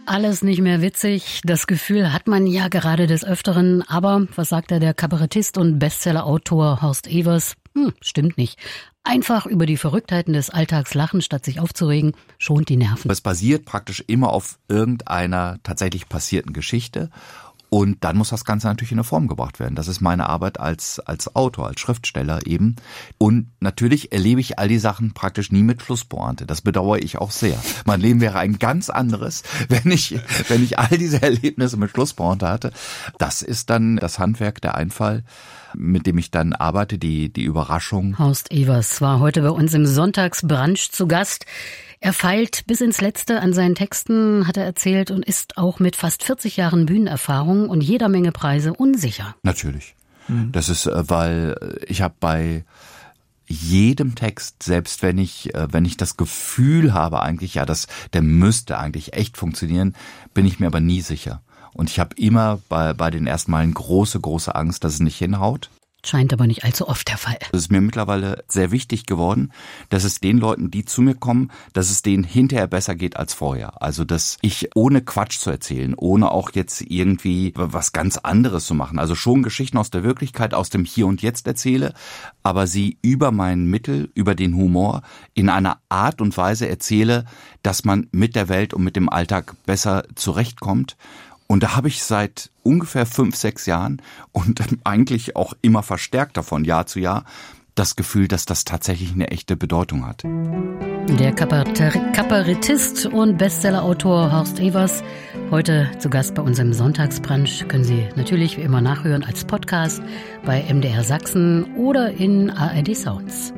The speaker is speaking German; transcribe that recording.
alles nicht mehr witzig. Das Gefühl hat man ja gerade des Öfteren. Aber was sagt der Kabarettist und Bestsellerautor Horst Evers? Stimmt nicht. Einfach über die Verrücktheiten des Alltags lachen, statt sich aufzuregen, schont die Nerven. Es basiert praktisch immer auf irgendeiner tatsächlich passierten Geschichte. Und dann muss das Ganze natürlich in eine Form gebracht werden. Das ist meine Arbeit als Autor, als Schriftsteller eben. Und natürlich erlebe ich all die Sachen praktisch nie mit Schlusspointe. Das bedauere ich auch sehr. Mein Leben wäre ein ganz anderes, wenn ich all diese Erlebnisse mit Schlusspointe hatte. Das ist dann das Handwerk, der Einfall, mit dem ich dann arbeite, die Überraschung. Horst Evers war heute bei uns im Sonntagsbrunch zu Gast. Er feilt bis ins Letzte an seinen Texten, hat er erzählt, und ist auch mit fast 40 Jahren Bühnenerfahrung und jeder Menge Preise unsicher. Natürlich. Das ist, weil ich habe bei jedem Text, selbst wenn ich das Gefühl habe eigentlich, ja, der müsste eigentlich echt funktionieren, bin ich mir aber nie sicher. Und ich habe immer bei den ersten Malen große Angst, dass es nicht hinhaut. Scheint aber nicht allzu oft der Fall. Es ist mir mittlerweile sehr wichtig geworden, dass es den Leuten, die zu mir kommen, dass es denen hinterher besser geht als vorher. Also, dass ich ohne Quatsch zu erzählen, ohne auch jetzt irgendwie was ganz anderes zu machen, also schon Geschichten aus der Wirklichkeit, aus dem Hier und Jetzt erzähle, aber sie über mein Mittel, über den Humor in einer Art und Weise erzähle, dass man mit der Welt und mit dem Alltag besser zurechtkommt. Und da habe ich seit ungefähr 5-6 Jahren und eigentlich auch immer verstärkter von Jahr zu Jahr das Gefühl, dass das tatsächlich eine echte Bedeutung hat. Der Kabarettist und Bestsellerautor Horst Evers, heute zu Gast bei unserem Sonntagsbrunch, können Sie natürlich wie immer nachhören als Podcast bei MDR Sachsen oder in ARD Sounds.